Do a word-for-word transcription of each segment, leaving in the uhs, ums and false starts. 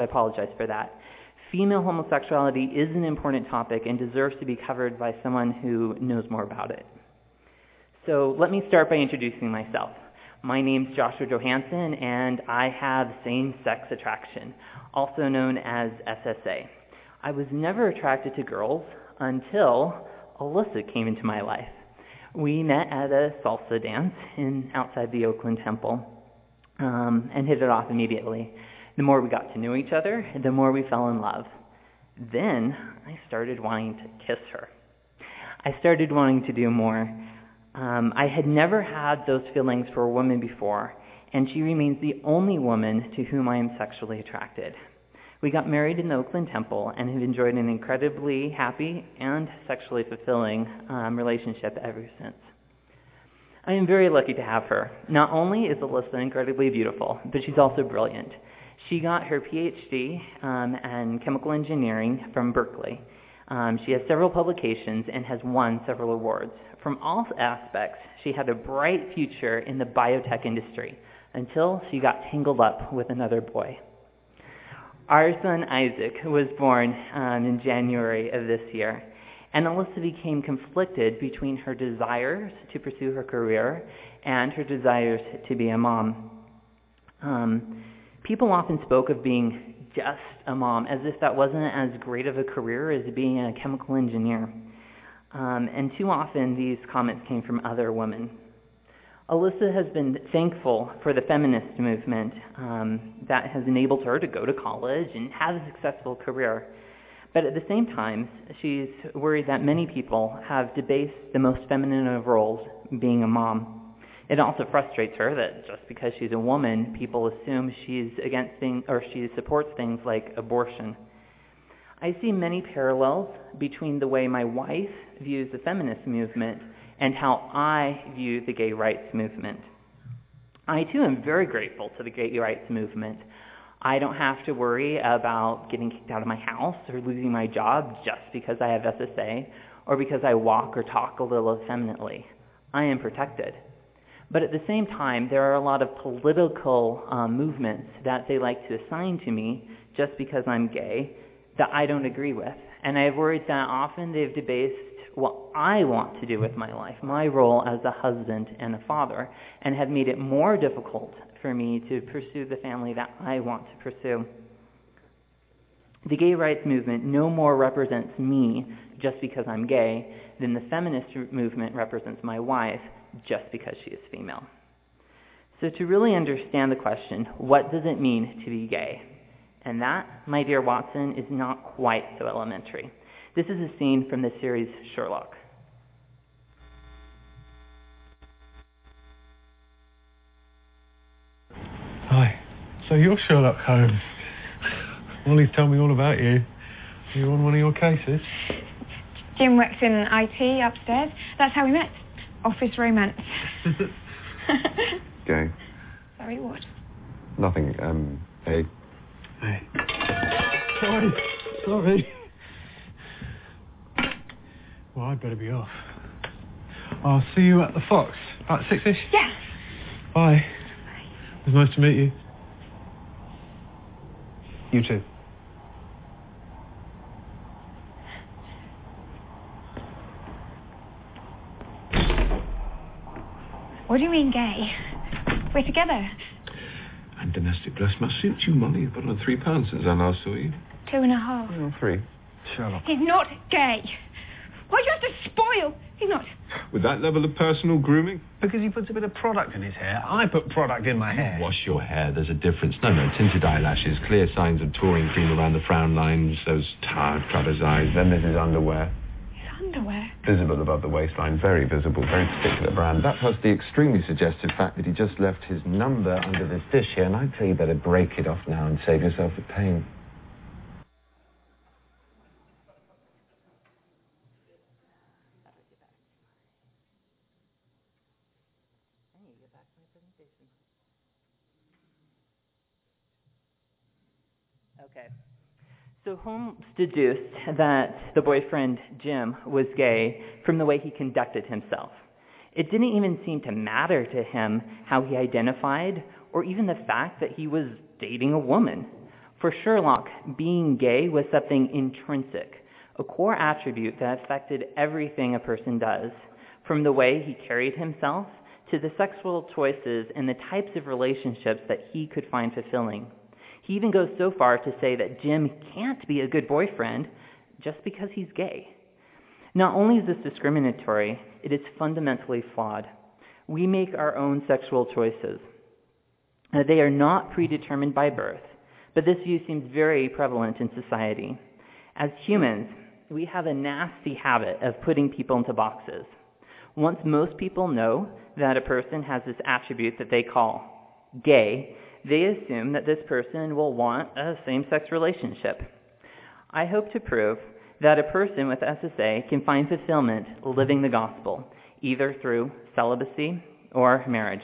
I apologize for that. Female homosexuality is an important topic and deserves to be covered by someone who knows more about it. So let me start by introducing myself. My name's Joshua Johansson, and I have same-sex attraction, also known as S S A. I was never attracted to girls until Alyssa came into my life. We met at a salsa dance in outside the Oakland Temple um, and hit it off immediately. The more we got to know each other, the more we fell in love. Then I started wanting to kiss her. I started wanting to do more. Um, I had never had those feelings for a woman before, and she remains the only woman to whom I am sexually attracted. We got married in the Oakland Temple and have enjoyed an incredibly happy and sexually fulfilling um, relationship ever since. I am very lucky to have her. Not only is Alyssa incredibly beautiful, but she's also brilliant. She got her P H D um, in chemical engineering from Berkeley. Um, she has several publications and has won several awards. From all aspects, she had a bright future in the biotech industry until she got tangled up with another boy. Our son Isaac was born um, in January of this year, and Alyssa became conflicted between her desires to pursue her career and her desires to be a mom. Um, people often spoke of being just a mom as if that wasn't as great of a career as being a chemical engineer. Um, and too often these comments came from other women. Alyssa has been thankful for the feminist movement um, that has enabled her to go to college and have a successful career. But at the same time, she's worried that many people have debased the most feminine of roles, being a mom. It also frustrates her that just because she's a woman, people assume she's against things, or she supports things like abortion. I see many parallels between the way my wife views the feminist movement and how I view the gay rights movement. I too am very grateful to the gay rights movement. I don't have to worry about getting kicked out of my house or losing my job just because I have S S A or because I walk or talk a little effeminately. I am protected. But at the same time, there are a lot of political um, movements that they like to assign to me just because I'm gay that I don't agree with. And I have worried that often they've debased what I want to do with my life, my role as a husband and a father, and have made it more difficult for me to pursue the family that I want to pursue. The gay rights movement no more represents me just because I'm gay than the feminist movement represents my wife just because she is female. So to really understand the question, what does it mean to be gay? And that, my dear Watson, is not quite so elementary. This is a scene from the series Sherlock. Hi. So you're Sherlock Holmes. Ollie's told me all about you. Are you on one of your cases? Jim works in I T upstairs. That's how we met. Office romance. Gay. Sorry, what? Nothing, um, hey. Hey. Sorry. Sorry. Well, I'd better be off. I'll see you at the Fox. About six-ish? Yeah. Bye. Bye. It was nice to meet you. You too. What do you mean gay? We're together. And domestic bliss must suit you, Molly. You've put on three pounds since I last saw you. Two and a half. Oh, three. Sherlock. He's not gay. Why do you have to spoil? He's not. With that level of personal grooming? Because he puts a bit of product in his hair. I put product in my hair. Wash your hair, there's a difference. No, no, tinted eyelashes, clear signs of touring cream around the frown lines, those tired crabber's eyes. Then there's his underwear. His underwear? Visible above the waistline, very visible, very particular brand. That plus the extremely suggestive fact that he just left his number under this dish here, and I'd say you better break it off now and save yourself the pain. Okay. So Holmes deduced that the boyfriend, Jim, was gay from the way he conducted himself. It didn't even seem to matter to him how he identified or even the fact that he was dating a woman. For Sherlock, being gay was something intrinsic, a core attribute that affected everything a person does, from the way he carried himself to the sexual choices and the types of relationships that he could find fulfilling. He even goes so far to say that Jim can't be a good boyfriend just because he's gay. Not only is this discriminatory, it is fundamentally flawed. We make our own sexual choices. Uh, they are not predetermined by birth, but this view seems very prevalent in society. As humans, we have a nasty habit of putting people into boxes. Once most people know that a person has this attribute that they call gay, they assume that this person will want a same-sex relationship. I hope to prove that a person with S S A can find fulfillment living the gospel, either through celibacy or marriage.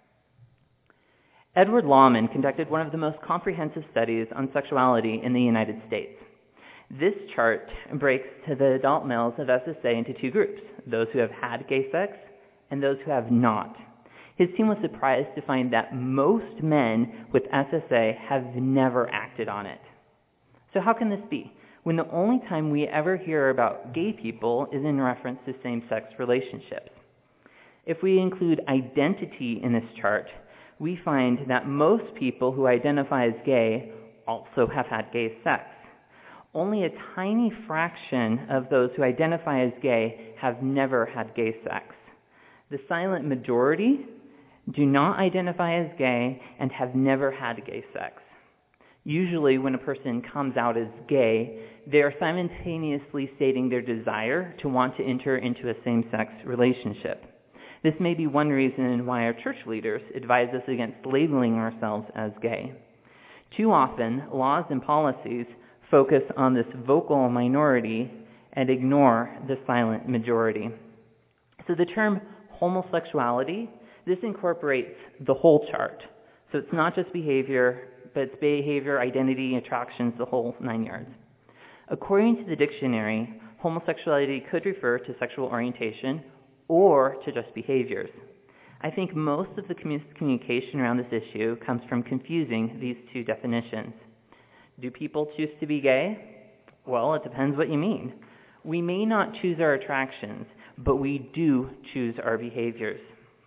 Edward Lawman conducted one of the most comprehensive studies on sexuality in the United States. This chart breaks the adult males of S S A into two groups, those who have had gay sex and those who have not. His team was surprised to find that most men with S S A have never acted on it. So how can this be, when the only time we ever hear about gay people is in reference to same-sex relationships? If we include identity in this chart, we find that most people who identify as gay also have had gay sex. Only a tiny fraction of those who identify as gay have never had gay sex. The silent majority do not identify as gay and have never had gay sex. Usually when a person comes out as gay, they are simultaneously stating their desire to want to enter into a same-sex relationship. This may be one reason why our church leaders advise us against labeling ourselves as gay. Too often, laws and policies focus on this vocal minority and ignore the silent majority. So the term homosexuality, this incorporates the whole chart. So it's not just behavior, but it's behavior, identity, attractions, the whole nine yards. According to the dictionary, homosexuality could refer to sexual orientation or to just behaviors. I think most of the communication around this issue comes from confusing these two definitions. Do people choose to be gay? Well, it depends what you mean. We may not choose our attractions, but we do choose our behaviors.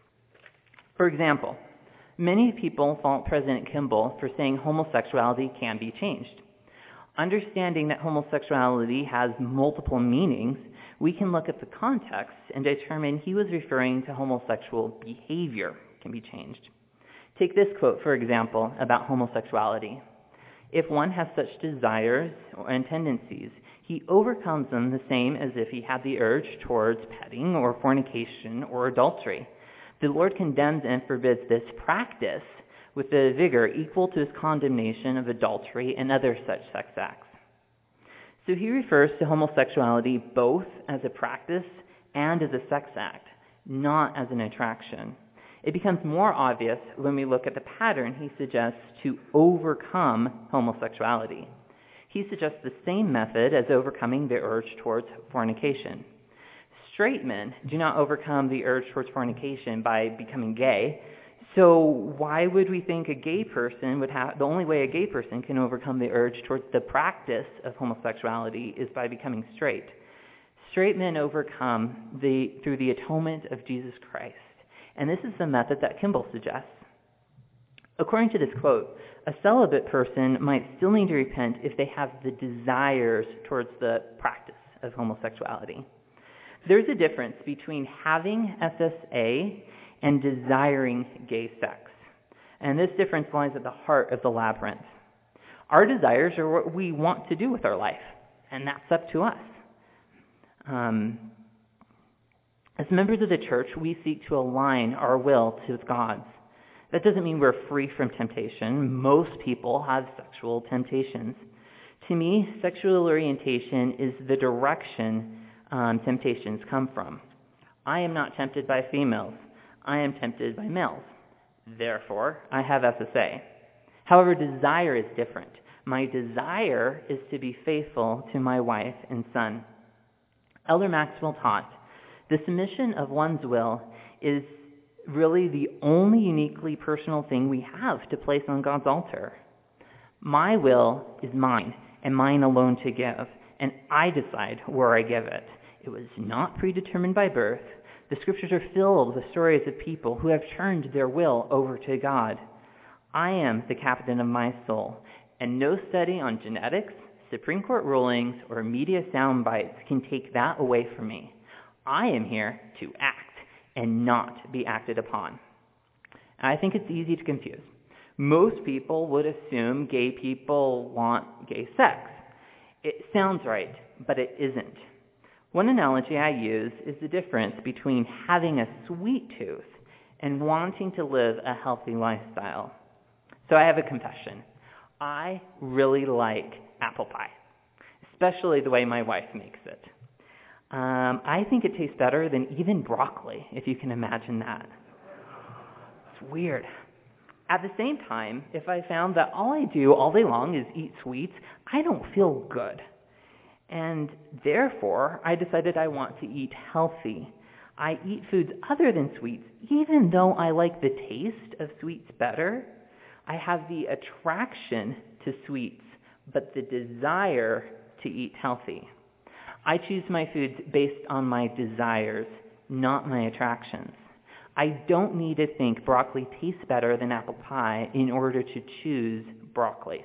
For example, many people fault President Kimball for saying homosexuality can be changed. Understanding that homosexuality has multiple meanings, we can look at the context and determine he was referring to homosexual behavior can be changed. Take this quote, for example, about homosexuality. If one has such desires and tendencies, he overcomes them the same as if he had the urge towards petting or fornication or adultery. The Lord condemns and forbids this practice with a vigor equal to his condemnation of adultery and other such sex acts. So he refers to homosexuality both as a practice and as a sex act, not as an attraction. It becomes more obvious when we look at the pattern he suggests to overcome homosexuality. He suggests the same method as overcoming the urge towards fornication. Straight men do not overcome the urge towards fornication by becoming gay, so why would we think a gay person would have, the only way a gay person can overcome the urge towards the practice of homosexuality is by becoming straight? Straight men overcome the, through the atonement of Jesus Christ. And this is the method that Kimball suggests. According to this quote, a celibate person might still need to repent if they have the desires towards the practice of homosexuality. There's a difference between having S S A and desiring gay sex. And this difference lies at the heart of the labyrinth. Our desires are what we want to do with our life, and that's up to us. Um, as members of the church, we seek to align our will to God's. That doesn't mean we're free from temptation. Most people have sexual temptations. To me, sexual orientation is the direction um, temptations come from. I am not tempted by females. I am tempted by males. Therefore, I have S S A. However, desire is different. My desire is to be faithful to my wife and son. Elder Maxwell taught, the submission of one's will is really the only uniquely personal thing we have to place on God's altar. My will is mine, and mine alone to give, and I decide where I give it. It was not predetermined by birth. The scriptures are filled with stories of people who have turned their will over to God. I am the captain of my soul, and no study on genetics, Supreme Court rulings, or media sound bites can take that away from me. I am here to act and not be acted upon. And I think it's easy to confuse. Most people would assume gay people want gay sex. It sounds right, but it isn't. One analogy I use is the difference between having a sweet tooth and wanting to live a healthy lifestyle. So I have a confession. I really like apple pie, especially the way my wife makes it. Um, I think it tastes better than even broccoli, if you can imagine that. It's weird. At the same time, if I found that all I do all day long is eat sweets, I don't feel good. And therefore, I decided I want to eat healthy. I eat foods other than sweets, even though I like the taste of sweets better. I have the attraction to sweets, but the desire to eat healthy. I choose my foods based on my desires, not my attractions. I don't need to think broccoli tastes better than apple pie in order to choose broccoli.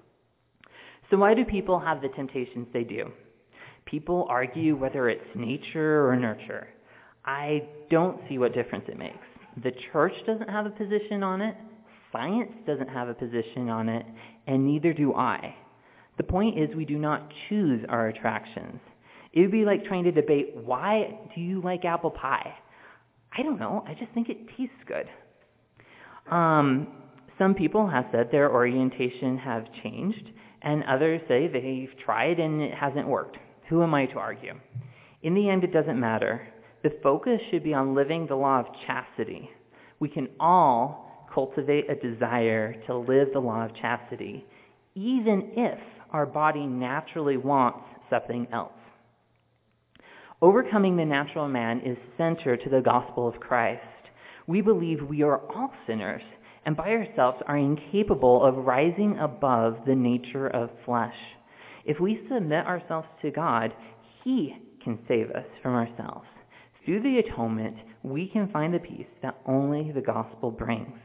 So why do people have the temptations they do? People argue whether it's nature or nurture. I don't see what difference it makes. The church doesn't have a position on it, science doesn't have a position on it, and neither do I. The point is we do not choose our attractions. It would be like trying to debate, why do you like apple pie? I don't know, I just think it tastes good. Um, some people have said their orientation have changed, and others say they've tried and it hasn't worked. Who am I to argue? In the end, it doesn't matter. The focus should be on living the law of chastity. We can all cultivate a desire to live the law of chastity, even if our body naturally wants something else. Overcoming the natural man is central to the gospel of Christ. We believe we are all sinners, and by ourselves are incapable of rising above the nature of flesh. If we submit ourselves to God, He can save us from ourselves. Through the atonement, we can find the peace that only the gospel brings.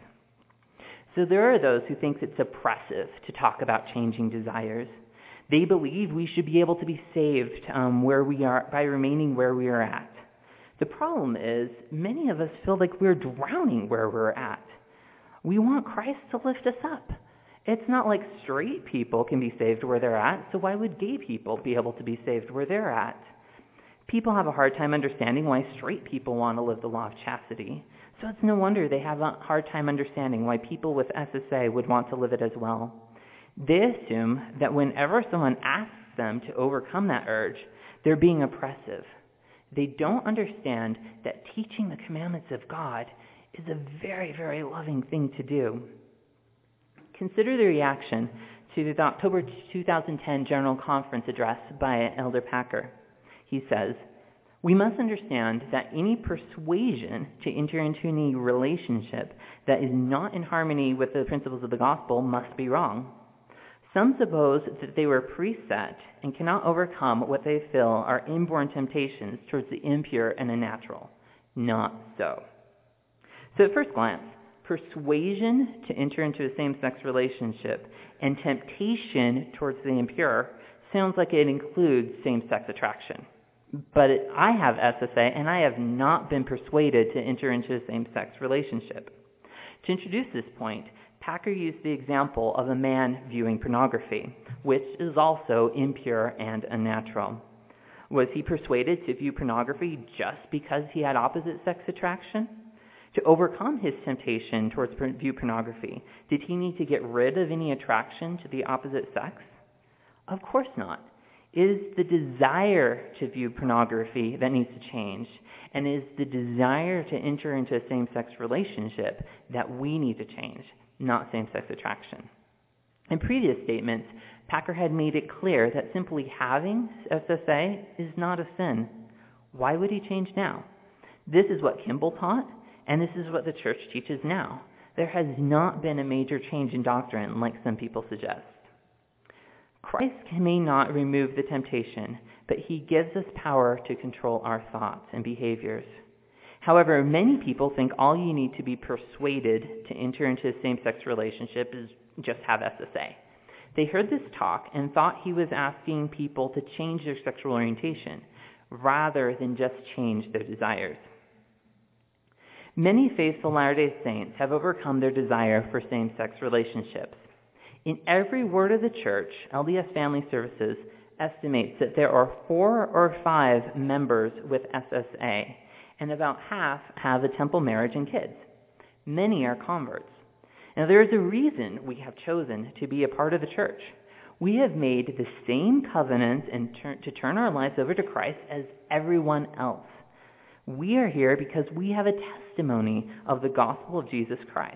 So there are those who think it's oppressive to talk about changing desires. They believe we should be able to be saved um, where we are by remaining where we are at. The problem is, many of us feel like we're drowning where we're at. We want Christ to lift us up. It's not like straight people can be saved where they're at, so why would gay people be able to be saved where they're at? People have a hard time understanding why straight people want to live the law of chastity. So it's no wonder they have a hard time understanding why people with S S A would want to live it as well. They assume that whenever someone asks them to overcome that urge, they're being oppressive. They don't understand that teaching the commandments of God is a very, very loving thing to do. Consider the reaction to the October two thousand ten General Conference address by Elder Packer. He says, "We must understand that any persuasion to enter into any relationship that is not in harmony with the principles of the gospel must be wrong. Some suppose that they were preset and cannot overcome what they feel are inborn temptations towards the impure and unnatural. Not so." So at first glance, persuasion to enter into a same-sex relationship and temptation towards the impure sounds like it includes same-sex attraction. But it, I have S S A, and I have not been persuaded to enter into a same-sex relationship. To introduce this point, Packer used the example of a man viewing pornography, which is also impure and unnatural. Was he persuaded to view pornography just because he had opposite-sex attraction? To overcome his temptation towards view pornography, did he need to get rid of any attraction to the opposite sex? Of course not. It is the desire to view pornography that needs to change, and it is the desire to enter into a same-sex relationship that we need to change, not same-sex attraction. In previous statements, Packer had made it clear that simply having S S A is not a sin. Why would he change now? This is what Kimball taught, and this is what the church teaches now. There has not been a major change in doctrine like some people suggest. Christ may not remove the temptation, but he gives us power to control our thoughts and behaviors. However, many people think all you need to be persuaded to enter into a same-sex relationship is just have S S A. They heard this talk and thought he was asking people to change their sexual orientation rather than just change their desires. Many faithful Latter-day Saints have overcome their desire for same-sex relationships. In every word of the church, L D S Family Services estimates that there are four or five members with S S A, and about half have a temple marriage and kids. Many are converts. Now, there is a reason we have chosen to be a part of the church. We have made the same covenants and tur- to turn our lives over to Christ as everyone else. We are here because we have a testimony of the gospel of Jesus Christ.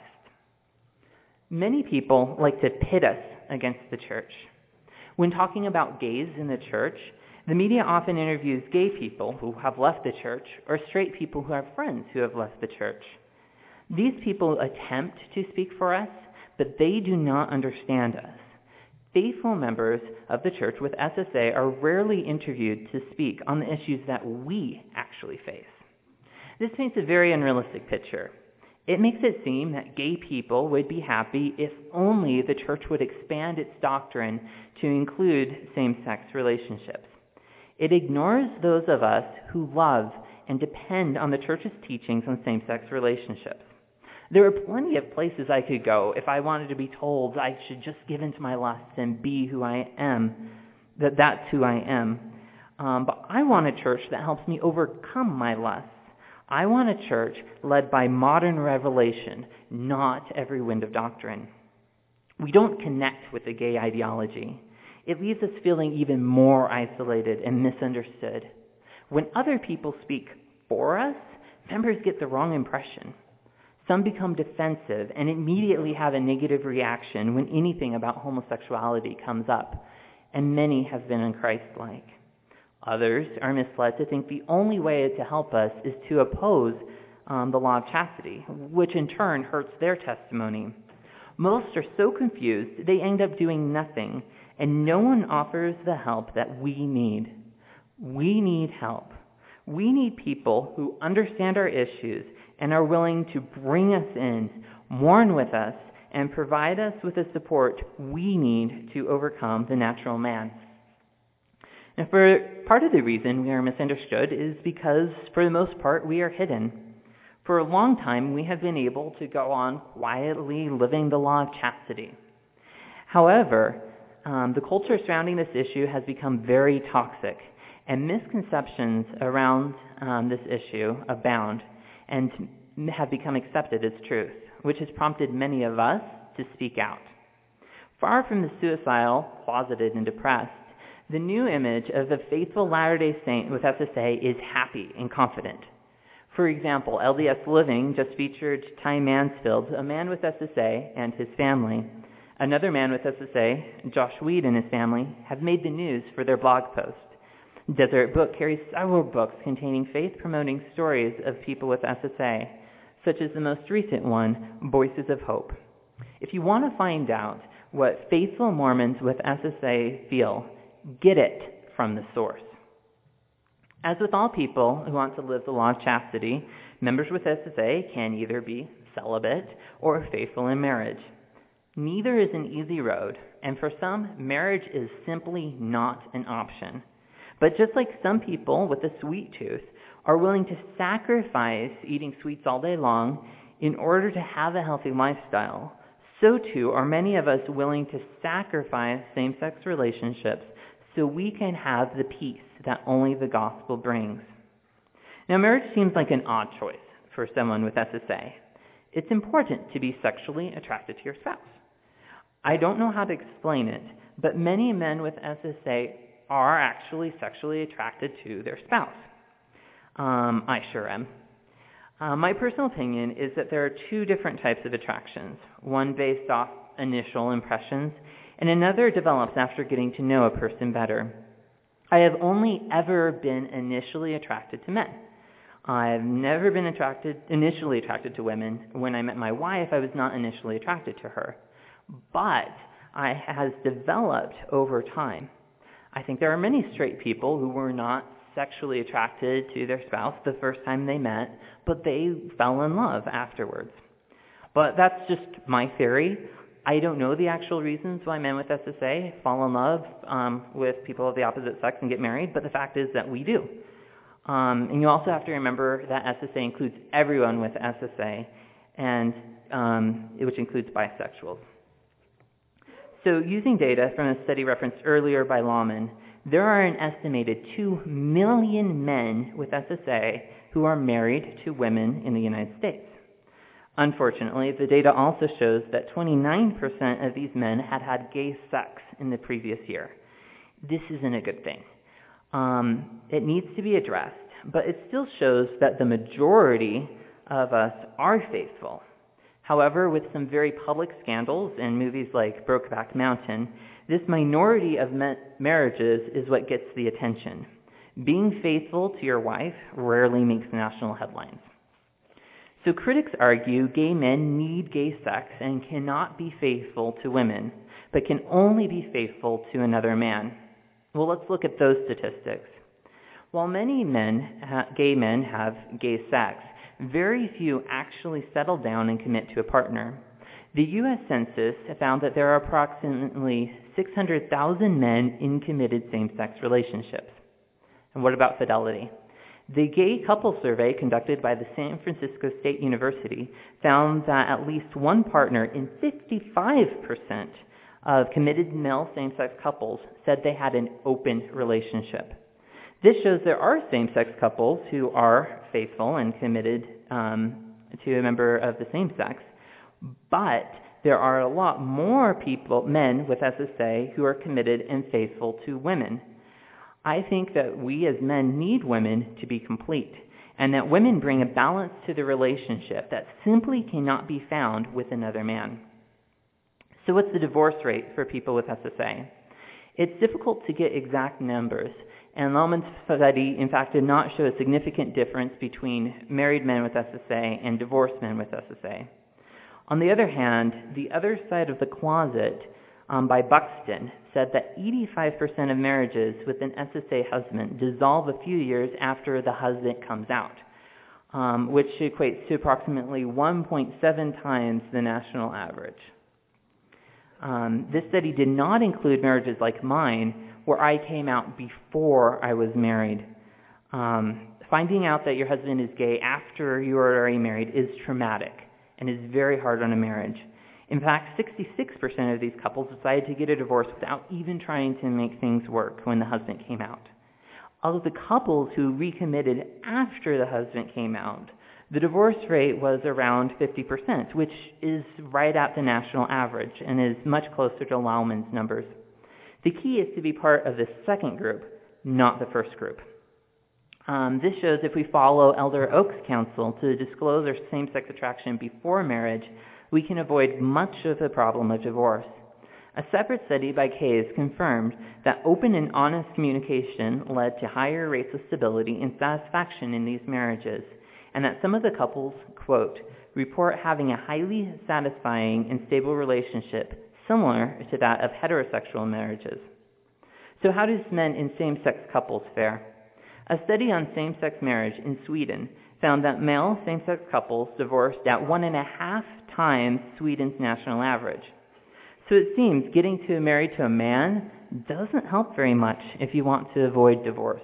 Many people like to pit us against the church. When talking about gays in the church, the media often interviews gay people who have left the church or straight people who have friends who have left the church. These people attempt to speak for us, but they do not understand us. Faithful members of the church with S S A are rarely interviewed to speak on the issues that we actually face. This paints a very unrealistic picture. It makes it seem that gay people would be happy if only the church would expand its doctrine to include same-sex relationships. It ignores those of us who love and depend on the church's teachings on same-sex relationships. There are plenty of places I could go if I wanted to be told I should just give in to my lusts and be who I am, that that's who I am. Um, but I want a church that helps me overcome my lusts. I want a church led by modern revelation, not every wind of doctrine. We don't connect with the gay ideology. It leaves us feeling even more isolated and misunderstood. When other people speak for us, members get the wrong impression. Some become defensive and immediately have a negative reaction when anything about homosexuality comes up, and many have been unchristlike. Others are misled to think the only way to help us is to oppose um, the law of chastity, which in turn hurts their testimony. Most are so confused they end up doing nothing, and no one offers the help that we need. We need help. We need people who understand our issues and are willing to bring us in, mourn with us, and provide us with the support we need to overcome the natural man. Now, for part of the reason we are misunderstood is because, for the most part, we are hidden. For a long time, we have been able to go on quietly living the law of chastity. However, um, the culture surrounding this issue has become very toxic, and misconceptions around um, this issue abound and have become accepted as truth, which has prompted many of us to speak out. Far from the suicidal, closeted, and depressed, the new image of the faithful Latter-day Saint with S S A is happy and confident. For example, L D S Living just featured Ty Mansfield, a man with S S A, and his family. Another man with S S A, Josh Weed and his family, have made the news for their blog post. Deseret Book carries several books containing faith-promoting stories of people with S S A, such as the most recent one, Voices of Hope. If you want to find out what faithful Mormons with S S A feel, get it from the source. As with all people who want to live the law of chastity, members with S S A can either be celibate or faithful in marriage. Neither is an easy road, and for some, marriage is simply not an option. But just like some people with a sweet tooth are willing to sacrifice eating sweets all day long in order to have a healthy lifestyle, so too are many of us willing to sacrifice same-sex relationships so we can have the peace that only the gospel brings. Now, marriage seems like an odd choice for someone with S S A. It's important to be sexually attracted to your spouse. I don't know how to explain it, but many men with S S A are actually sexually attracted to their spouse. Um, I sure am. Uh, my personal opinion is that there are two different types of attractions, one based off initial impressions, and another develops after getting to know a person better. I have only ever been initially attracted to men. I've never been attracted, initially attracted to women. When I met my wife, I was not initially attracted to her. But uh, has developed over time. I think there are many straight people who were not sexually attracted to their spouse the first time they met, but they fell in love afterwards. But that's just my theory. I don't know the actual reasons why men with S S A fall in love um, with people of the opposite sex and get married, but the fact is that we do. Um, and you also have to remember that S S A includes everyone with S S A, and um, which includes bisexuals. So using data from a study referenced earlier by Lawman, there are an estimated two million men with S S A who are married to women in the United States. Unfortunately, the data also shows that twenty-nine percent of these men had had gay sex in the previous year. This isn't a good thing. Um, it needs to be addressed, but it still shows that the majority of us are faithful. However, with some very public scandals in movies like Brokeback Mountain, this minority of ma- marriages is what gets the attention. Being faithful to your wife rarely makes national headlines. So critics argue gay men need gay sex and cannot be faithful to women, but can only be faithful to another man. Well, let's look at those statistics. While many men, ha- gay men have gay sex, very few actually settle down and commit to a partner. The U S Census found that there are approximately six hundred thousand men in committed same-sex relationships. And what about fidelity? The gay couple survey conducted by the San Francisco State University found that at least one partner in fifty-five percent of committed male same-sex couples said they had an open relationship. This shows there are same-sex couples who are faithful and committed um, to a member of the same sex, but there are a lot more people, men with S S A, who are committed and faithful to women. I think that we as men need women to be complete, and that women bring a balance to the relationship that simply cannot be found with another man. So what's the divorce rate for people with S S A? It's difficult to get exact numbers, and Lawman's study, in fact, did not show a significant difference between married men with S S A and divorced men with S S A. On the other hand, The Other Side of the Closet um, by Buxton said that eighty-five percent of marriages with an S S A husband dissolve a few years after the husband comes out, um, which equates to approximately one point seven times the national average. Um, this study did not include marriages like mine, where I came out before I was married. Um, finding out that your husband is gay after you are already married is traumatic and is very hard on a marriage. In fact, sixty-six percent of these couples decided to get a divorce without even trying to make things work when the husband came out. Of the couples who recommitted after the husband came out, the divorce rate was around fifty percent, which is right at the national average and is much closer to Lawman's numbers. The key is to be part of the second group, not the first group. Um, this shows if we follow Elder Oaks' counsel to disclose our same-sex attraction before marriage, we can avoid much of the problem of divorce. A separate study by Case confirmed that open and honest communication led to higher rates of stability and satisfaction in these marriages, and that some of the couples, quote, report having a highly satisfying and stable relationship similar to that of heterosexual marriages. So how do men in same-sex couples fare? A study on same-sex marriage in Sweden found that male same-sex couples divorced at one and a half times Sweden's national average. So it seems getting to married to a man doesn't help very much if you want to avoid divorce.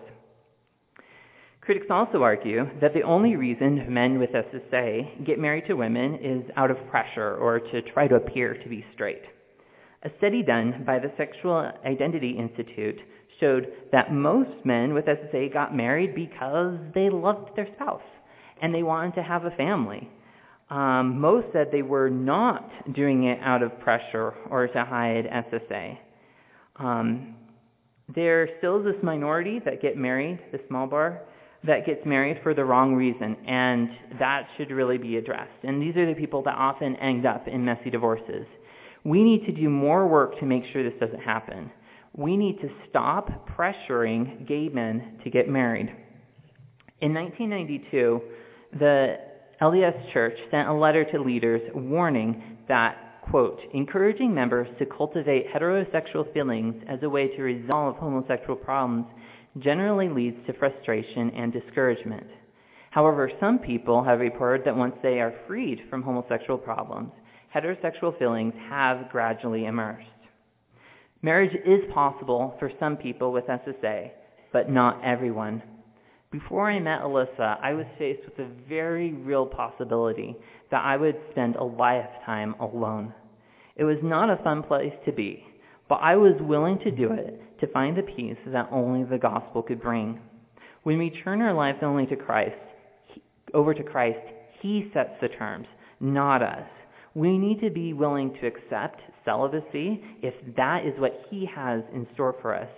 Critics also argue that the only reason men with S S A get married to women is out of pressure or to try to appear to be straight. A study done by the Sexual Identity Institute showed that most men with S S A got married because they loved their spouse and they wanted to have a family. Um, most said they were not doing it out of pressure or to hide S S A. Um, there still is this minority that get married, the small bar, that gets married for the wrong reason, and that should really be addressed. And these are the people that often end up in messy divorces. We need to do more work to make sure this doesn't happen. We need to stop pressuring gay men to get married. In nineteen ninety-two, the L D S Church sent a letter to leaders warning that quote, encouraging members to cultivate heterosexual feelings as a way to resolve homosexual problems generally leads to frustration and discouragement. However, some people have reported that once they are freed from homosexual problems, heterosexual feelings have gradually emerged. Marriage is possible for some people with S S A, but not everyone. Before I met Alyssa, I was faced with a very real possibility that I would spend a lifetime alone. It was not a fun place to be, but I was willing to do it to find the peace that only the gospel could bring. When we turn our lives only to Christ, he, over to Christ, He sets the terms, not us. We need to be willing to accept celibacy if that is what He has in store for us.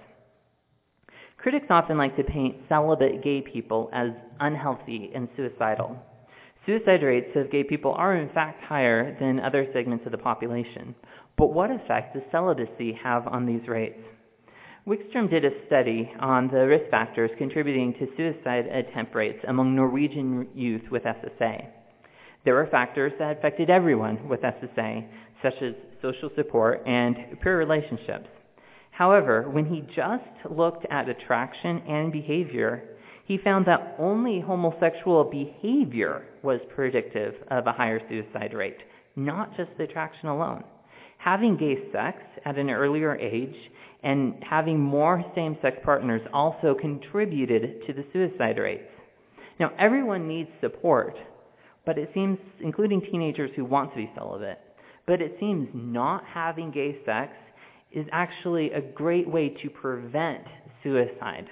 Critics often like to paint celibate gay people as unhealthy and suicidal. Suicide rates of gay people are in fact higher than other segments of the population. But what effect does celibacy have on these rates? Wickstrom did a study on the risk factors contributing to suicide attempt rates among Norwegian youth with S S A. There were factors that affected everyone with S S A, such as social support and peer relationships. However, when he just looked at attraction and behavior, he found that only homosexual behavior was predictive of a higher suicide rate, not just the attraction alone. Having gay sex at an earlier age and having more same-sex partners also contributed to the suicide rates. Now, everyone needs support, but it seems, including teenagers who want to be celibate, but it seems not having gay sex is actually a great way to prevent suicide.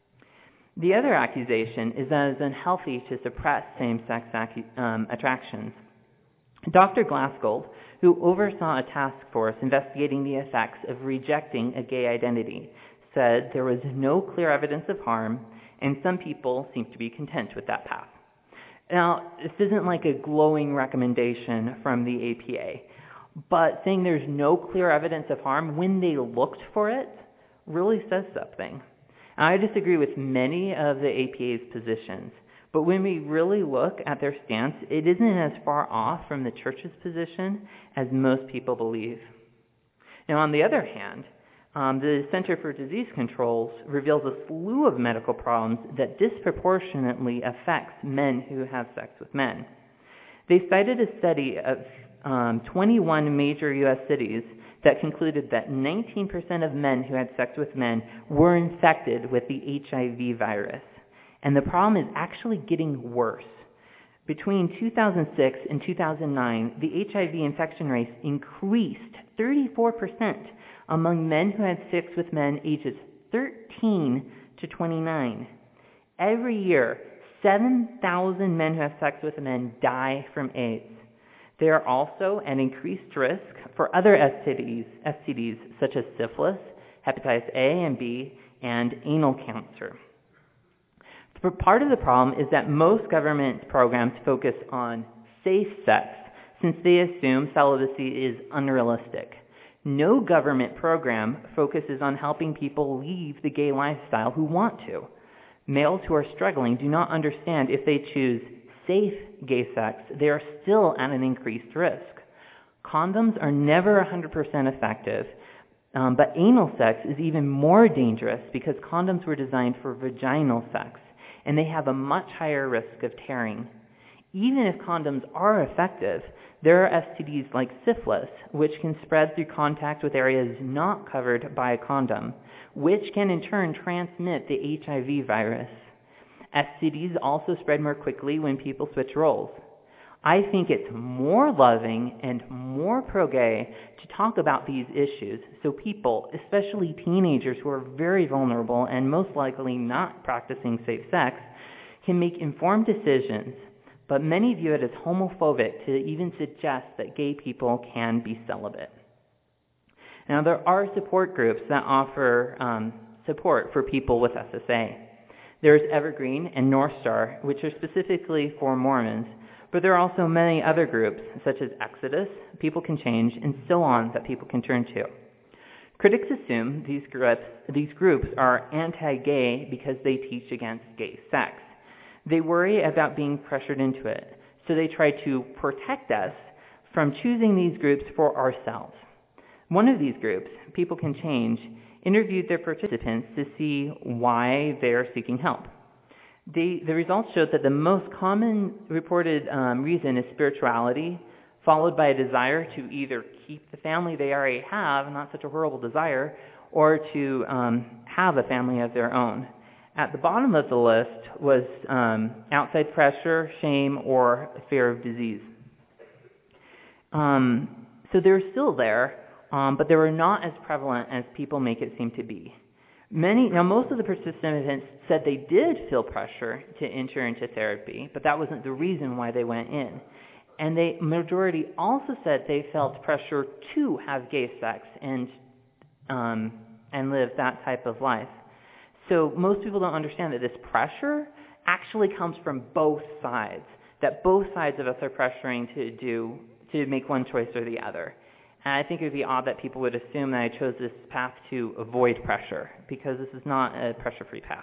The other accusation is that it is unhealthy to suppress same-sex acu- um, attractions. Doctor Glassgold, who oversaw a task force investigating the effects of rejecting a gay identity, said there was no clear evidence of harm, and some people seem to be content with that path. Now, this isn't like a glowing recommendation from the A P A, but saying there's no clear evidence of harm when they looked for it really says something. I disagree with many of the A P A's positions, but when we really look at their stance, it isn't as far off from the church's position as most people believe. Now, on the other hand, um, the Center for Disease Control reveals a slew of medical problems that disproportionately affects men who have sex with men. They cited a study of um, twenty-one major U S cities that concluded that nineteen percent of men who had sex with men were infected with the H I V virus. And the problem is actually getting worse. Between two thousand six and two thousand nine, the H I V infection rate increased thirty-four percent among men who had sex with men ages thirteen to twenty-nine. Every year, seven thousand men who have sex with men die from AIDS. They are also at increased risk for other S T Ds, S T Ds such as syphilis, hepatitis A and B, and anal cancer. Part of the problem is that most government programs focus on safe sex, since they assume celibacy is unrealistic. No government program focuses on helping people leave the gay lifestyle who want to. Males who are struggling do not understand if they choose safe gay sex, they are still at an increased risk. Condoms are never one hundred percent effective, um, but anal sex is even more dangerous because condoms were designed for vaginal sex, and they have a much higher risk of tearing. Even if condoms are effective, there are S T Ds like syphilis, which can spread through contact with areas not covered by a condom, which can in turn transmit the H I V virus. S T Ds also spread more quickly when people switch roles. I think it's more loving and more pro-gay to talk about these issues so people, especially teenagers who are very vulnerable and most likely not practicing safe sex, can make informed decisions, but many view it as homophobic to even suggest that gay people can be celibate. Now, there are support groups that offer um, support for people with S S A. There's Evergreen and North Star, which are specifically for Mormons, but there are also many other groups, such as Exodus, People Can Change, and so on, that people can turn to. Critics assume these groups, these groups are anti-gay because they teach against gay sex. They worry about being pressured into it, so they try to protect us from choosing these groups for ourselves. One of these groups, People Can Change, interviewed their participants to see why they are seeking help. The, the results showed that the most common reported um, reason is spirituality, followed by a desire to either keep the family they already have, not such a horrible desire, or to um, have a family of their own. At the bottom of the list was um, outside pressure, shame, or fear of disease. Um, so they're still there, um, but they were not as prevalent as people make it seem to be. Many, now most of the participants said they did feel pressure to enter into therapy, but that wasn't the reason why they went in. And the majority also said they felt pressure to have gay sex and um, and live that type of life. So most people don't understand that this pressure actually comes from both sides, that both sides of us are pressuring to do to make one choice or the other. And I think it would be odd that people would assume that I chose this path to avoid pressure, because this is not a pressure-free path.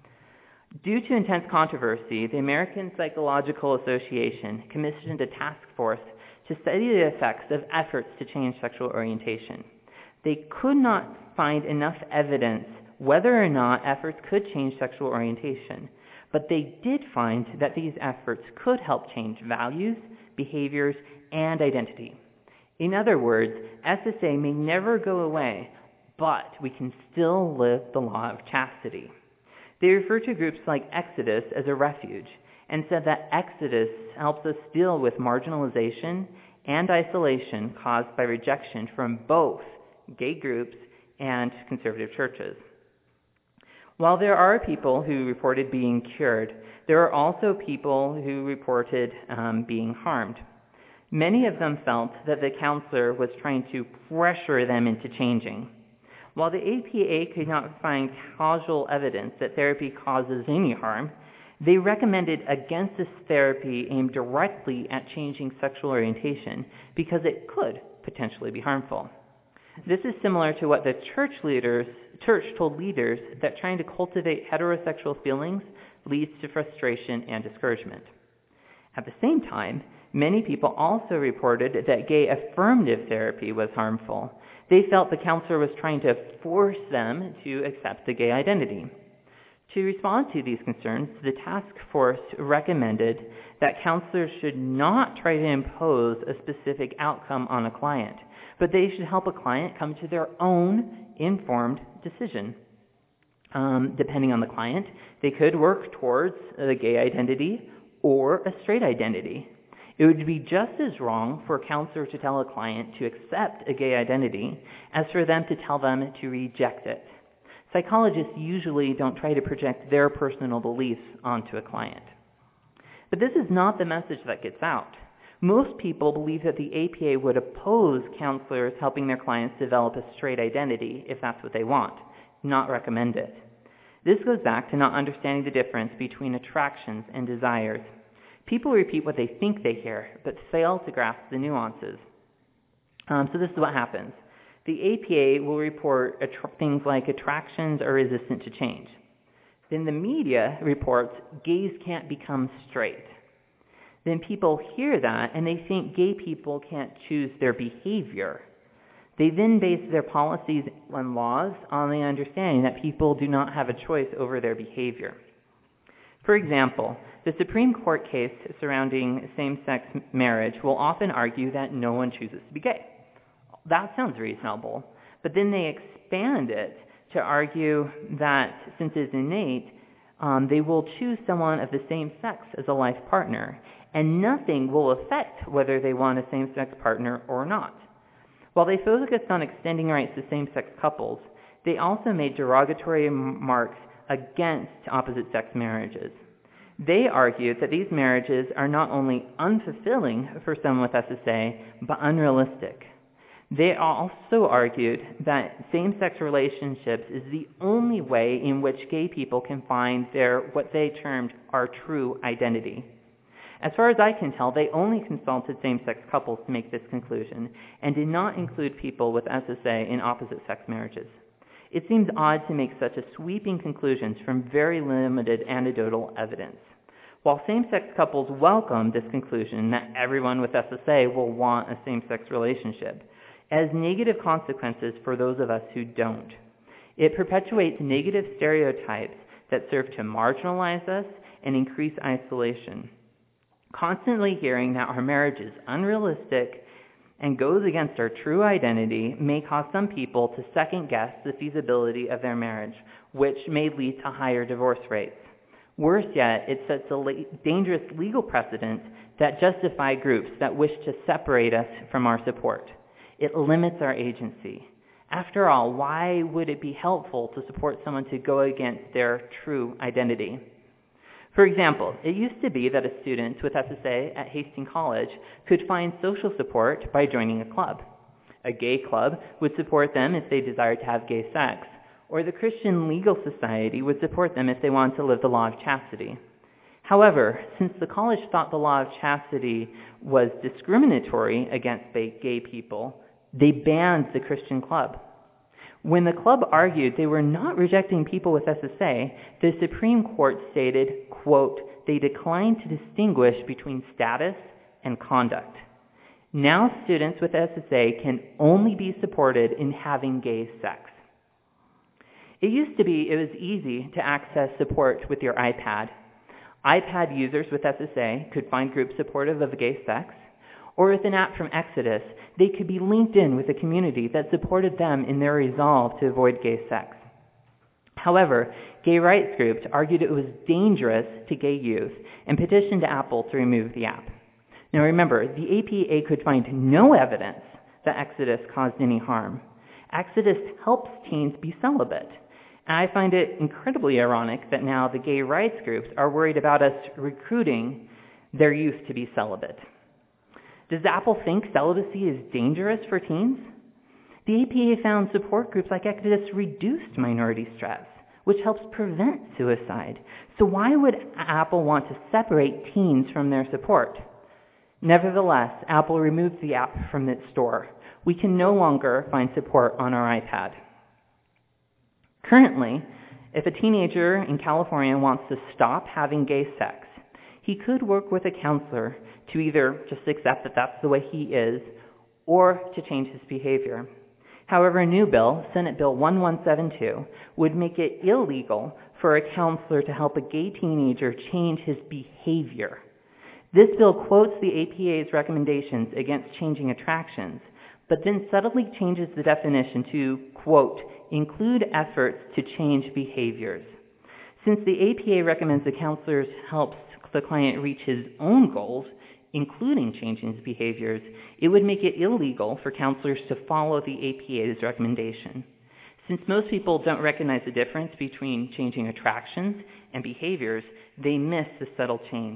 Due to intense controversy, the American Psychological Association commissioned a task force to study the effects of efforts to change sexual orientation. They could not find enough evidence whether or not efforts could change sexual orientation, but they did find that these efforts could help change values, behaviors, and identity. In other words, S S A may never go away, but we can still live the law of chastity. They refer to groups like Exodus as a refuge and said that Exodus helps us deal with marginalization and isolation caused by rejection from both gay groups and conservative churches. While there are people who reported being cured, there are also people who reported um, being harmed. Many of them felt that the counselor was trying to pressure them into changing. While the A P A could not find causal evidence that therapy causes any harm, they recommended against this therapy aimed directly at changing sexual orientation because it could potentially be harmful. This is similar to what the church leaders, church told leaders that trying to cultivate heterosexual feelings leads to frustration and discouragement. At the same time, many people also reported that gay affirmative therapy was harmful. They felt the counselor was trying to force them to accept the gay identity. To respond to these concerns, the task force recommended that counselors should not try to impose a specific outcome on a client, but they should help a client come to their own informed decision. Um, depending on the client, they could work towards the gay identity or a straight identity. It would be just as wrong for a counselor to tell a client to accept a gay identity as for them to tell them to reject it. Psychologists usually don't try to project their personal beliefs onto a client. But this is not the message that gets out. Most people believe that the A P A would oppose counselors helping their clients develop a straight identity if that's what they want, not recommend it. This goes back to not understanding the difference between attractions and desires. People repeat what they think they hear, but fail to grasp the nuances. Um, so this is what happens. The A P A will report att- things like attractions are resistant to change. Then the media reports gays can't become straight. Then people hear that and they think gay people can't choose their behavior. They then base their policies and laws on the understanding that people do not have a choice over their behavior. For example, the Supreme Court case surrounding same-sex marriage will often argue that no one chooses to be gay. That sounds reasonable, but then they expand it to argue that since it's innate, um, they will choose someone of the same sex as a life partner, and nothing will affect whether they want a same-sex partner or not. While they focused on extending rights to same-sex couples, they also made derogatory marks against opposite-sex marriages. They argued that these marriages are not only unfulfilling for someone with S S A, but unrealistic. They also argued that same-sex relationships is the only way in which gay people can find their, what they termed, our true identity. As far as I can tell, they only consulted same-sex couples to make this conclusion and did not include people with S S A in opposite-sex marriages. It seems odd to make such a sweeping conclusions from very limited anecdotal evidence. While same-sex couples welcome this conclusion that everyone with S S A will want a same-sex relationship, it has negative consequences for those of us who don't. It perpetuates negative stereotypes that serve to marginalize us and increase isolation. Constantly hearing that our marriage is unrealistic and goes against our true identity may cause some people to second-guess the feasibility of their marriage, which may lead to higher divorce rates. Worse yet, it sets a la- dangerous legal precedent that justify groups that wish to separate us from our support. It limits our agency. After all, why would it be helpful to support someone to go against their true identity? For example, it used to be that a student with S S A at Hastings College could find social support by joining a club. A gay club would support them if they desired to have gay sex, or the Christian Legal Society would support them if they wanted to live the law of chastity. However, since the college thought the law of chastity was discriminatory against gay people, they banned the Christian club. When the club argued they were not rejecting people with S S A, the Supreme Court stated, quote, they declined to distinguish between status and conduct. Now students with S S A can only be supported in having gay sex. It used to be it was easy to access support with your iPad. iPad users with S S A could find groups supportive of gay sex, or with an app from Exodus, they could be linked in with a community that supported them in their resolve to avoid gay sex. However, gay rights groups argued it was dangerous to gay youth and petitioned Apple to remove the app. Now remember, the A P A could find no evidence that Exodus caused any harm. Exodus helps teens be celibate. And I find it incredibly ironic that now the gay rights groups are worried about us recruiting their youth to be celibate. Does Apple think celibacy is dangerous for teens? The A P A found support groups like Exodus reduced minority stress, which helps prevent suicide. So why would Apple want to separate teens from their support? Nevertheless, Apple removed the app from its store. We can no longer find support on our iPad. Currently, if a teenager in California wants to stop having gay sex, he could work with a counselor to either just accept that that's the way he is or to change his behavior. However, a new bill, Senate Bill one one seven two, would make it illegal for a counselor to help a gay teenager change his behavior. This bill quotes the A P A's recommendations against changing attractions, but then subtly changes the definition to, quote, include efforts to change behaviors. Since the A P A recommends the counselor helps the client reach his own goals, including changing his behaviors, it would make it illegal for counselors to follow the A P A's recommendation. Since most people don't recognize the difference between changing attractions and behaviors, they miss the subtle change.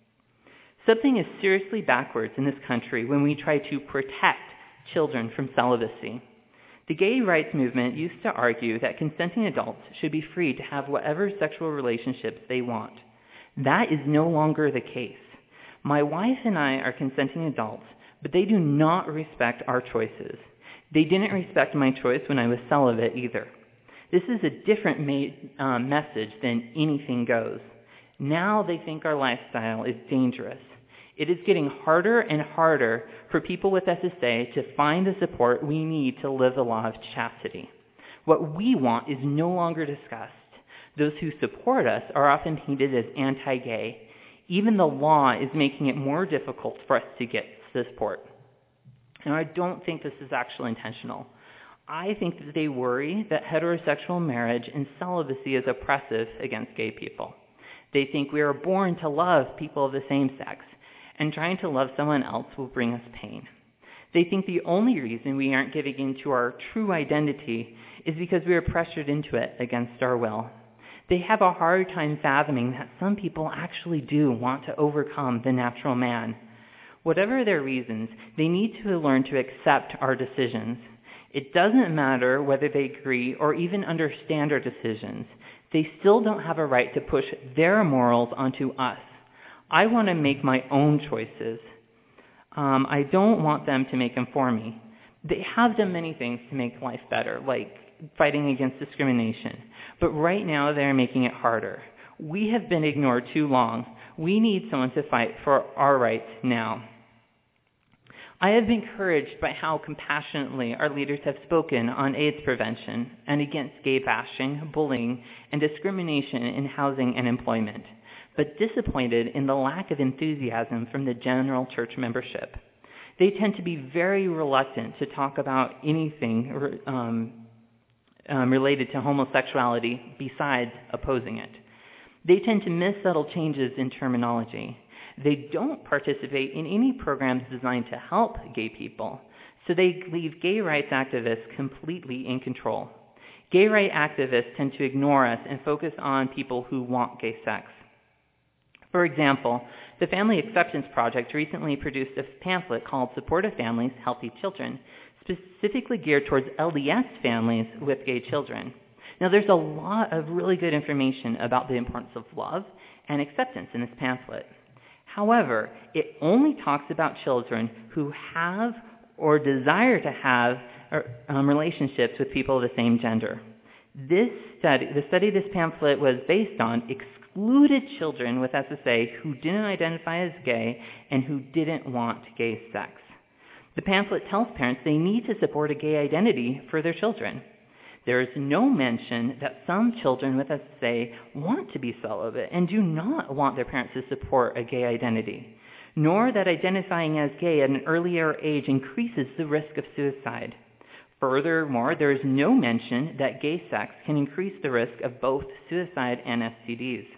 Something is seriously backwards in this country when we try to protect children from celibacy. The gay rights movement used to argue that consenting adults should be free to have whatever sexual relationships they want. That is no longer the case. My wife and I are consenting adults, but they do not respect our choices. They didn't respect my choice when I was celibate either. This is a different ma- uh, message than anything goes. Now they think our lifestyle is dangerous. It is getting harder and harder for people with S S A to find the support we need to live the law of chastity. What we want is no longer discussed. Those who support us are often painted as anti-gay. Even the law is making it more difficult for us to get support. And I don't think this is actually intentional. I think that they worry that heterosexual marriage and celibacy is oppressive against gay people. They think we are born to love people of the same sex, and trying to love someone else will bring us pain. They think the only reason we aren't giving into our true identity is because we are pressured into it against our will. They have a hard time fathoming that some people actually do want to overcome the natural man. Whatever their reasons, they need to learn to accept our decisions. It doesn't matter whether they agree or even understand our decisions. They still don't have a right to push their morals onto us. I want to make my own choices. Um, I don't want them to make them for me. They have done many things to make life better, like fighting against discrimination. But right now they're making it harder. We have been ignored too long. We need someone to fight for our rights now. I have been encouraged by how compassionately our leaders have spoken on AIDS prevention and against gay bashing, bullying, and discrimination in housing and employment, but disappointed in the lack of enthusiasm from the general church membership. They tend to be very reluctant to talk about anything um, um, related to homosexuality besides opposing it. They tend to miss subtle changes in terminology. They don't participate in any programs designed to help gay people, so they leave gay rights activists completely in control. Gay rights activists tend to ignore us and focus on people who want gay sex. For example, the Family Acceptance Project recently produced a pamphlet called Supportive Families, Healthy Children, specifically geared towards L D S families with gay children. Now, there's a lot of really good information about the importance of love and acceptance in this pamphlet. However, it only talks about children who have or desire to have um, relationships with people of the same gender. This study, the study this pamphlet was based on, excluded children with S S A who didn't identify as gay and who didn't want gay sex. The pamphlet tells parents they need to support a gay identity for their children. There is no mention that some children with S S A want to be celibate and do not want their parents to support a gay identity, nor that identifying as gay at an earlier age increases the risk of suicide. Furthermore, there is no mention that gay sex can increase the risk of both suicide and S T Ds.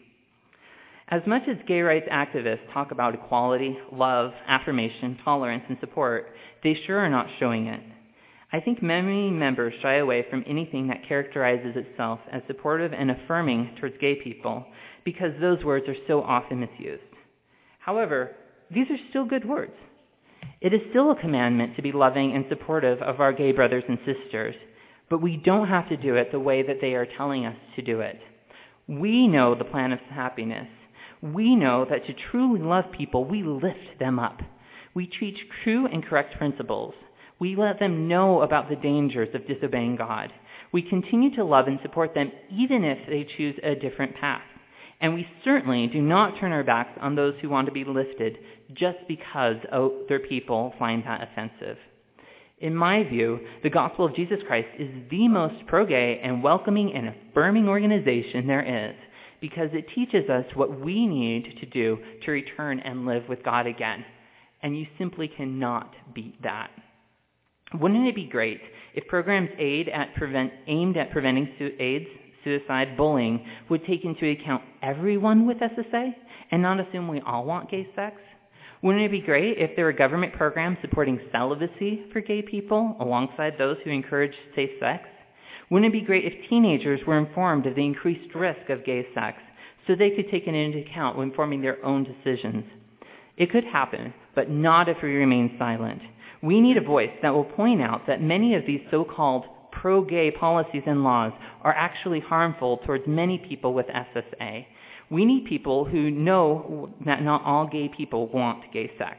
As much as gay rights activists talk about equality, love, affirmation, tolerance, and support, they sure are not showing it. I think many members shy away from anything that characterizes itself as supportive and affirming towards gay people because those words are so often misused. However, these are still good words. It is still a commandment to be loving and supportive of our gay brothers and sisters, but we don't have to do it the way that they are telling us to do it. We know the plan of happiness. We know that to truly love people, we lift them up. We teach true and correct principles. We let them know about the dangers of disobeying God. We continue to love and support them even if they choose a different path. And we certainly do not turn our backs on those who want to be lifted just because other people find that offensive. In my view, the Gospel of Jesus Christ is the most pro-gay and welcoming and affirming organization there is because it teaches us what we need to do to return and live with God again. And you simply cannot beat that. Wouldn't it be great if programs aid at prevent, aimed at preventing su- AIDS, suicide, bullying would take into account everyone with S S A and not assume we all want gay sex? Wouldn't it be great if there were government programs supporting celibacy for gay people alongside those who encourage safe sex? Wouldn't it be great if teenagers were informed of the increased risk of gay sex so they could take it into account when forming their own decisions? It could happen, but not if we remain silent. We need a voice that will point out that many of these so-called pro-gay policies and laws are actually harmful towards many people with S S A. We need people who know that not all gay people want gay sex.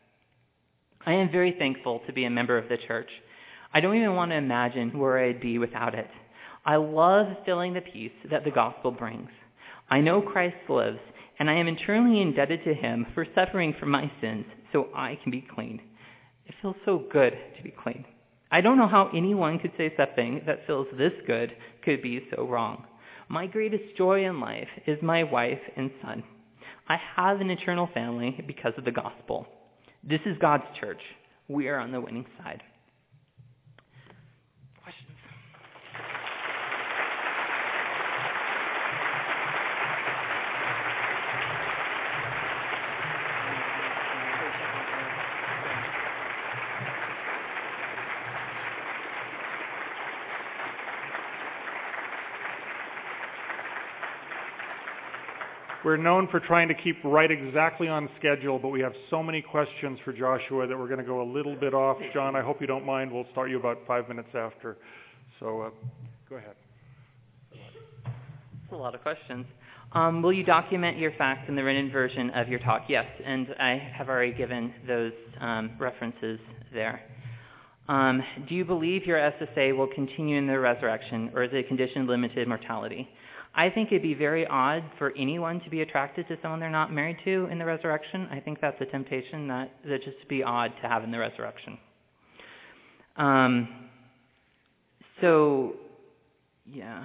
I am very thankful to be a member of the church. I don't even want to imagine where I'd be without it. I love feeling the peace that the gospel brings. I know Christ lives, and I am eternally indebted to him for suffering for my sins so I can be clean. It feels so good to be clean. I don't know how anyone could say something that feels this good could be so wrong. My greatest joy in life is my wife and son. I have an eternal family because of the gospel. This is God's church. We are on the winning side. Questions? We're known for trying to keep right exactly on schedule, but we have so many questions for Joshua that we're going to go a little bit off. John, I hope you don't mind. We'll start you about five minutes after. So uh, go ahead. That's a lot of questions. Um, will you document your facts in the written version of your talk? Yes, and I have already given those um, references there. Um, do you believe your S S A will continue in the resurrection, or is it a condition of limited mortality? I think it'd be very odd for anyone to be attracted to someone they're not married to in the resurrection. I think that's a temptation that that just be odd to have in the resurrection. Um. So, yeah.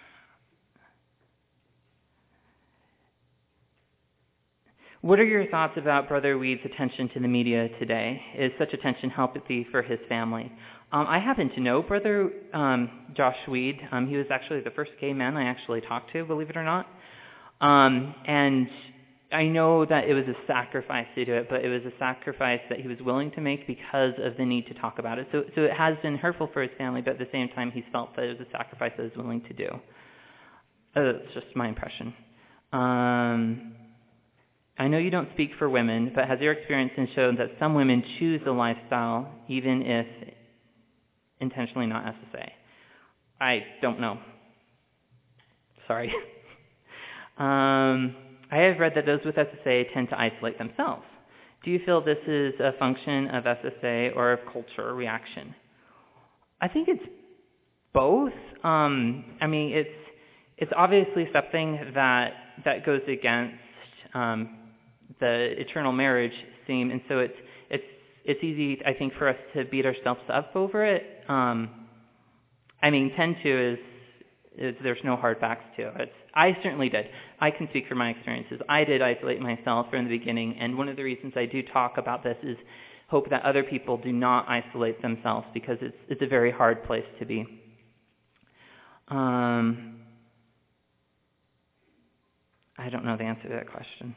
What are your thoughts about Brother Weed's attention to the media today? Is such attention healthy for his family? Um, I happen to know Brother um, Josh Weed. Um, he was actually the first gay man I actually talked to, believe it or not. Um, and I know that it was a sacrifice to do it, but it was a sacrifice that he was willing to make because of the need to talk about it. So, so it has been hurtful for his family, but at the same time, he's felt that it was a sacrifice that he was willing to do. Uh, that's just my impression. Um, I know you don't speak for women, but has your experience been shown that some women choose the lifestyle even if intentionally not S S A? I don't know. Sorry. um, I have read that those with S S A tend to isolate themselves. Do you feel this is a function of S S A or of culture or reaction? I think it's both. Um, I mean, it's it's obviously something that that goes against um, the eternal marriage theme, and so it's it's it's easy, I think, for us to beat ourselves up over it. Um, I mean, tend to is, is there's no hard facts to it. I certainly did. I can speak from my experiences. I did isolate myself from the beginning, and one of the reasons I do talk about this is hope that other people do not isolate themselves, because it's it's a very hard place to be. Um, I don't know the answer to that question.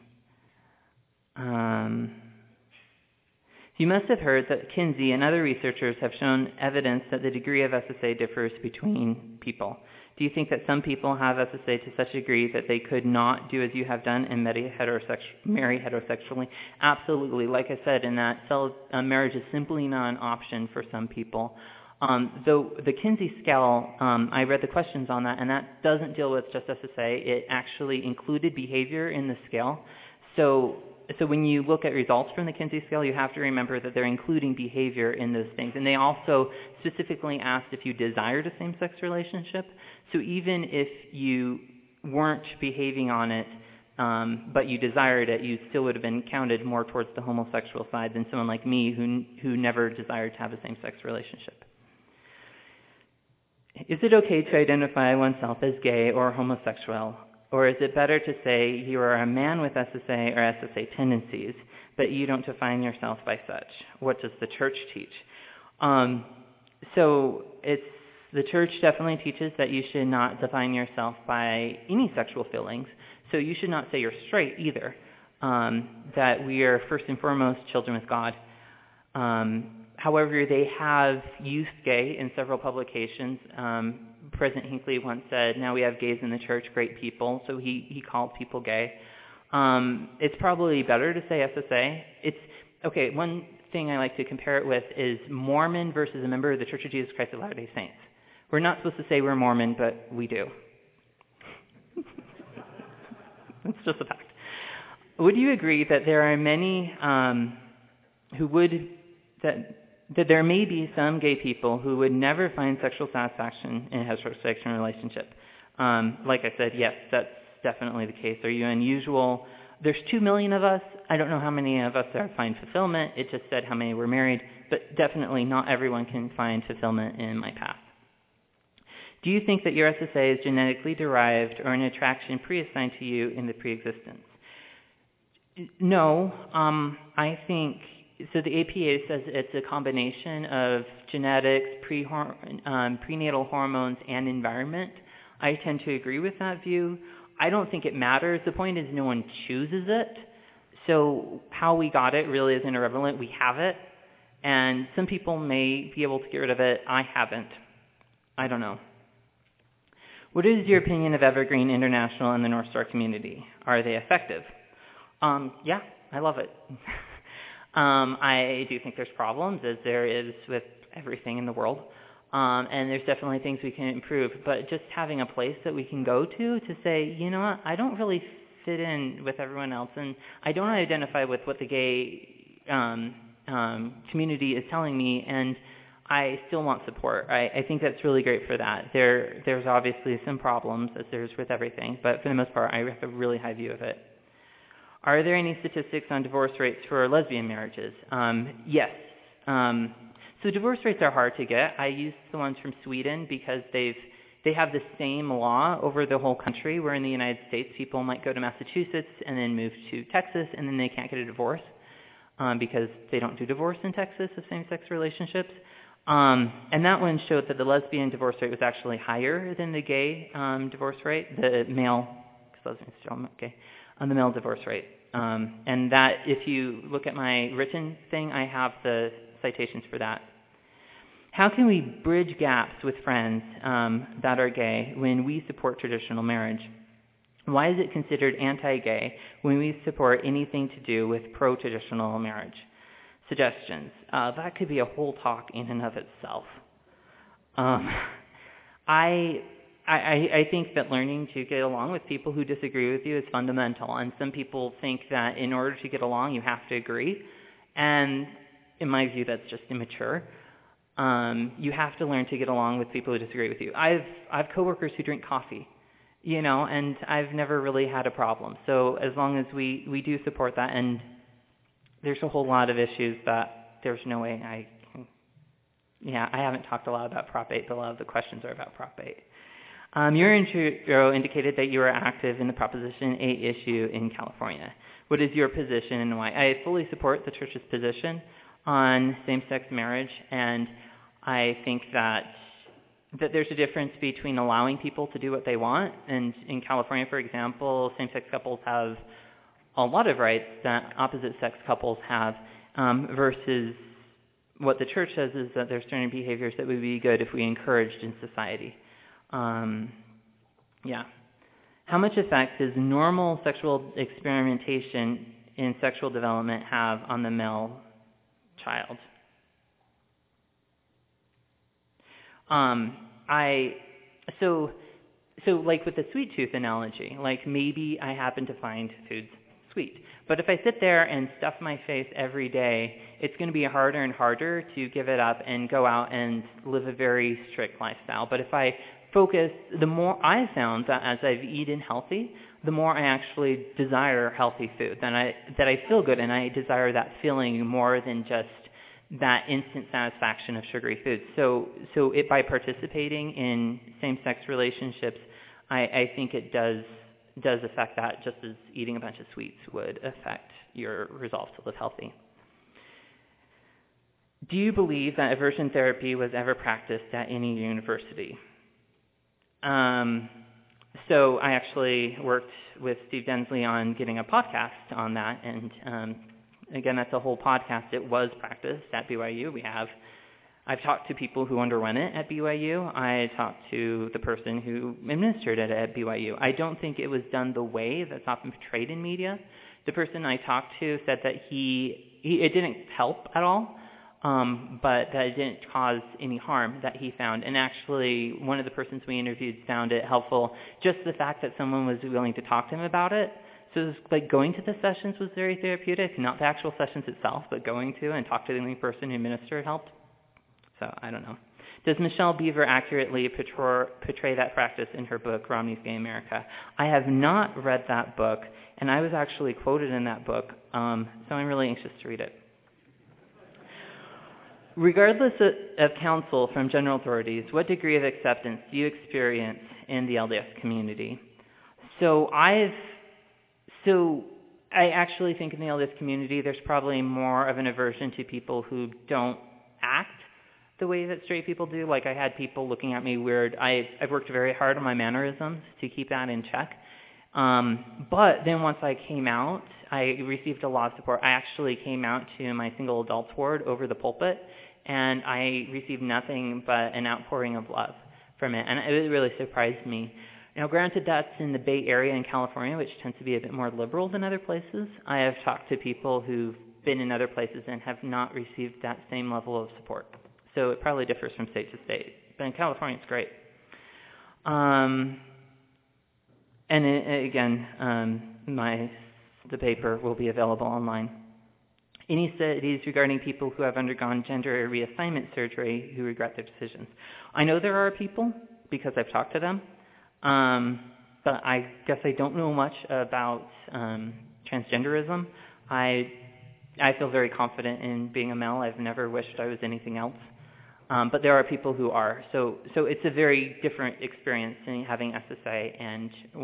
Um, you must have heard that Kinsey and other researchers have shown evidence that the degree of S S A differs between people. Do you think that some people have S S A to such a degree that they could not do as you have done and marry, heterosex- marry heterosexually? Absolutely. Like I said, in that cell, uh, marriage is simply not an option for some people. Um, though the Kinsey scale, um, I read the questions on that, and that doesn't deal with just S S A. It actually included behavior in the scale. So So when you look at results from the Kinsey scale, you have to remember that they're including behavior in those things. And they also specifically asked if you desired a same-sex relationship. So even if you weren't behaving on it, um, but you desired it, you still would have been counted more towards the homosexual side than someone like me who who never desired to have a same-sex relationship. Is it okay to identify oneself as gay or homosexual? Or is it better to say you are a man with S S A or S S A tendencies, but you don't define yourself by such? What does the church teach? Um, so it's the church definitely teaches that you should not define yourself by any sexual feelings. So you should not say you're straight either. Um, that we are first and foremost children with God. Um, however, they have used gay in several publications. Um, President Hinckley once said, now we have gays in the church, great people. So he, he called people gay. Um, it's probably better to say S S A. It's, okay, one thing I like to compare it with is Mormon versus a member of the Church of Jesus Christ of Latter-day Saints. We're not supposed to say we're Mormon, but we do. It's just a fact. Would you agree that there are many um, who would, that that there may be some gay people who would never find sexual satisfaction in a heterosexual relationship? Um, like I said, yes, that's definitely the case. Are you unusual? There's two million of us. I don't know how many of us are find fulfillment. It just said how many were married, but definitely not everyone can find fulfillment in my path. Do you think that your S S A is genetically derived or an attraction pre-assigned to you in the pre-existence? No, um, I think, so the A P A says it's a combination of genetics, pre um, prenatal hormones, and environment. I tend to agree with that view. I don't think it matters. The point is no one chooses it. So how we got it really isn't irrelevant. We have it. And some people may be able to get rid of it. I haven't. I don't know. What is your opinion of Evergreen International and the North Star community? Are they effective? Um, yeah, I love it. um, I do think there's problems, as there is with everything in the world. Um, and there's definitely things we can improve. But just having a place that we can go to to say, you know what, I don't really fit in with everyone else, and I don't identify with what the gay um, um, community is telling me, and I still want support. I, I think that's really great for that. There, there's obviously some problems, as there's with everything, but for the most part, I have a really high view of it. Are there any statistics on divorce rates for lesbian marriages? Um, yes. Um, so divorce rates are hard to get. I used the ones from Sweden because they've they have the same law over the whole country, where in the United States, people might go to Massachusetts and then move to Texas, and then they can't get a divorce um, because they don't do divorce in Texas of same-sex relationships. Um, and that one showed that the lesbian divorce rate was actually higher than the gay um, divorce rate, the male, because lesbians still not gay, on the male divorce rate. Um, and that, if you look at my written thing, I have the citations for that. How can we bridge gaps with friends um, that are gay when we support traditional marriage? Why is it considered anti-gay when we support anything to do with pro-traditional marriage? Suggestions. Uh, that could be a whole talk in and of itself. Um, I, I, I think that learning to get along with people who disagree with you is fundamental, and some people think that in order to get along, you have to agree, and in my view, that's just immature. Um, you have to learn to get along with people who disagree with you. I've I've coworkers who drink coffee, you know, and I've never really had a problem. So as long as we, we do support that, and there's a whole lot of issues that there's no way I can, yeah, I haven't talked a lot about Prop eight, but a lot of the questions are about Prop eight. Um, your intro indicated that you are active in the Proposition eight issue in California. What is your position and why? I fully support the church's position on same-sex marriage, and I think that that there's a difference between allowing people to do what they want, and in California, for example, same-sex couples have a lot of rights that opposite-sex couples have, um, versus what the church says is that there's certain behaviors that would be good if we encouraged in society. Um, yeah. How much effect does normal sexual experimentation in sexual development have on the male child? Um, I, so, so like with the sweet tooth analogy, like maybe I happen to find foods sweet. But if I sit there and stuff my face every day, it's going to be harder and harder to give it up and go out and live a very strict lifestyle. But if I focus, the more I found that as I've eaten healthy, the more I actually desire healthy food, then I, that I feel good, and I desire that feeling more than just that instant satisfaction of sugary foods. So, so it, by participating in same-sex relationships, I, I think it does does affect that, just as eating a bunch of sweets would affect your resolve to live healthy. Do you believe that aversion therapy was ever practiced at any university? Um, so I actually worked with Steve Densley on getting a podcast on that, and um, again, that's a whole podcast. It was practiced at B Y U. We have, I've talked to people who underwent it at B Y U. I talked to the person who administered it at B Y U. I don't think it was done the way that's often portrayed in media. The person I talked to said that he, he it didn't help at all, um, but that it didn't cause any harm that he found. And actually, one of the persons we interviewed found it helpful, just the fact that someone was willing to talk to him about it. So it was like going to the sessions was very therapeutic, not the actual sessions itself, but going to and talk to the only person who administered helped. So I don't know. Does Michelle Beaver accurately portray, portray that practice in her book, Romney's Gay America? I have not read that book, and I was actually quoted in that book, um, so I'm really anxious to read it. Regardless of, of counsel from general authorities, what degree of acceptance do you experience in the L D S community? So I've, so I actually think in the L D S community there's probably more of an aversion to people who don't act the way that straight people do. Like I had people looking at me weird. I, I've worked very hard on my mannerisms to keep that in check. Um, but then once I came out, I received a lot of support. I actually came out to my single adults ward over the pulpit, and I received nothing but an outpouring of love from it, and it really surprised me. Now, granted, that's in the Bay Area in California, which tends to be a bit more liberal than other places. I have talked to people who've been in other places and have not received that same level of support. So it probably differs from state to state. But in California, it's great. Um, and it, again, um, my the paper will be available online. Any studies regarding people who have undergone gender reassignment surgery who regret their decisions? I know there are people because I've talked to them, um, but I guess I don't know much about um, transgenderism. I I feel very confident in being a male. I've never wished I was anything else. Um, but there are people who are. So so it's a very different experience in having S S A and